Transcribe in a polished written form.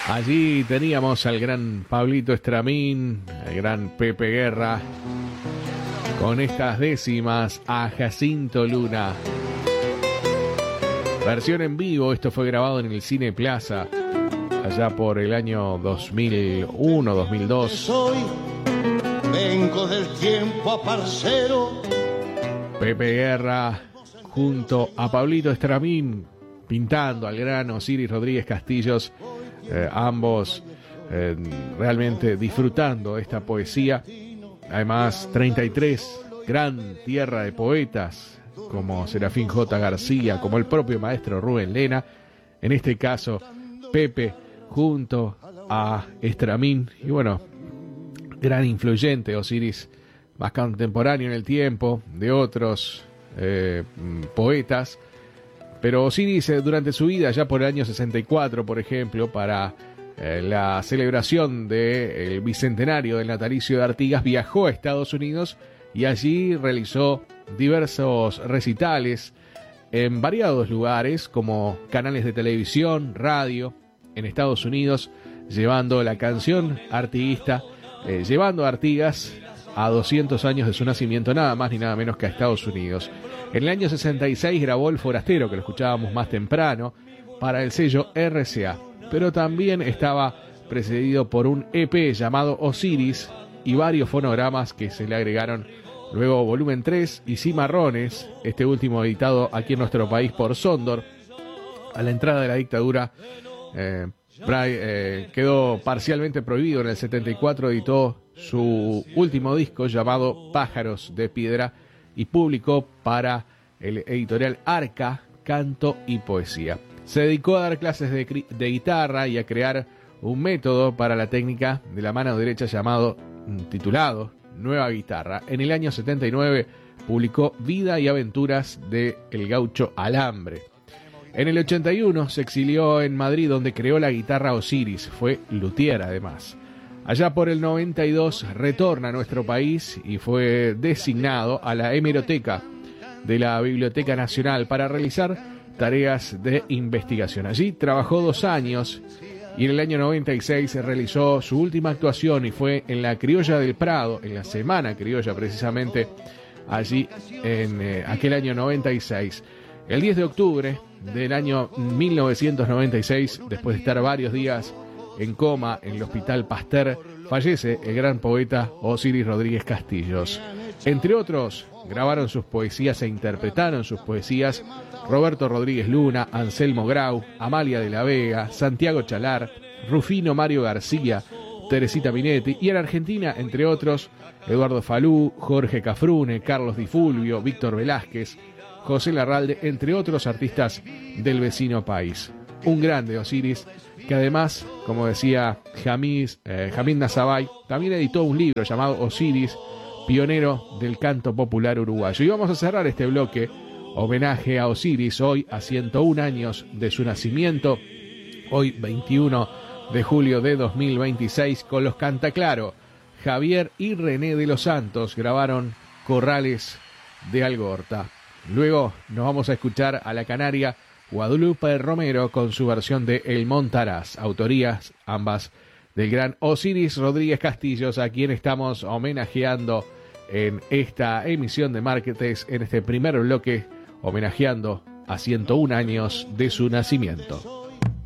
Allí teníamos al gran Pablito Estramín, al gran Pepe Guerra, con estas décimas a Jacinto Luna. Versión en vivo, esto fue grabado en el Cine Plaza, allá por el año 2001-2002. Soy, vengo del tiempo a parcero. Pepe Guerra junto a Pablito Estramín, pintando al gran Osiris Rodríguez Castillos, ambos realmente disfrutando esta poesía. Además, 33, gran tierra de poetas, como Serafín J. García, como el propio maestro Rubén Lena. En este caso, Pepe junto a Estramín. Y bueno, gran influyente Osiris, más contemporáneo en el tiempo de otros poetas. Pero Osiris, durante su vida, ya por el año 64, por ejemplo, para la celebración del bicentenario del natalicio de Artigas, viajó a Estados Unidos y allí realizó diversos recitales en variados lugares, como canales de televisión, radio, en Estados Unidos, llevando la canción artiguista, llevando a Artigas a 200 años de su nacimiento, nada más ni nada menos que a Estados Unidos. En el año 66 grabó El Forastero, que lo escuchábamos más temprano, para el sello RCA. Pero también estaba precedido por un EP llamado Osiris y varios fonogramas que se le agregaron luego volumen 3 y Cimarrones, este último editado aquí en nuestro país por Sondor. A la entrada de la dictadura quedó parcialmente prohibido. En el 74 editó su último disco llamado Pájaros de Piedra y publicó para el editorial Arca canto y poesía. Se dedicó a dar clases de guitarra y a crear un método para la técnica de la mano derecha titulado Nueva Guitarra. En el año 79 publicó Vida y Aventuras de El Gaucho Alambre. En el 81 se exilió en Madrid, donde creó la guitarra Osiris, fue luthier además. Allá por el 92 retorna a nuestro país y fue designado a la hemeroteca de la Biblioteca Nacional para realizar tareas de investigación. Allí trabajó 2 años y en el año 96 se realizó su última actuación y fue en la Criolla del Prado, en la Semana Criolla precisamente, allí en aquel año 96. El 10 de octubre del año 1996, después de estar varios días en coma en el Hospital Pasteur, fallece el gran poeta Osiris Rodríguez Castillos. Entre otros, grabaron sus poesías e interpretaron sus poesías Roberto Rodríguez Luna, Anselmo Grau, Amalia de la Vega, Santiago Chalar, Rufino Mario García, Teresita Minetti y en Argentina, entre otros, Eduardo Falú, Jorge Cafrune, Carlos Di Fulvio, Víctor Velázquez, José Larralde, entre otros artistas del vecino país. Un grande Osiris, que además, como decía Hamid Nazabay, también editó un libro llamado Osiris, pionero del canto popular uruguayo. Y vamos a cerrar este bloque, homenaje a Osiris, hoy a 101 años de su nacimiento, hoy 21 de julio de 2026, con los Cantaclaro. Javier y René de los Santos grabaron Corrales de Algorta. Luego nos vamos a escuchar a la canaria Guadalupe Romero con su versión de El Montaraz, autorías ambas del gran Osiris Rodríguez Castillos, a quien estamos homenajeando en esta emisión de Márquetes, en este primer bloque, homenajeando a 101 años de su nacimiento.